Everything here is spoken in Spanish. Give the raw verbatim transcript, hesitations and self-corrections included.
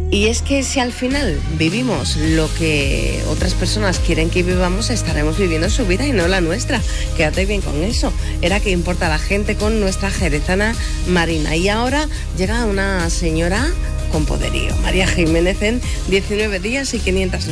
Y es que si al final vivimos lo que otras personas quieren que vivamos, estaremos viviendo su vida y no la nuestra. Quédate bien con eso. Era que importa la gente con nuestra jerezana Marina. Y ahora llega una señora con poderío. María Jiménez en diecinueve días y quinientas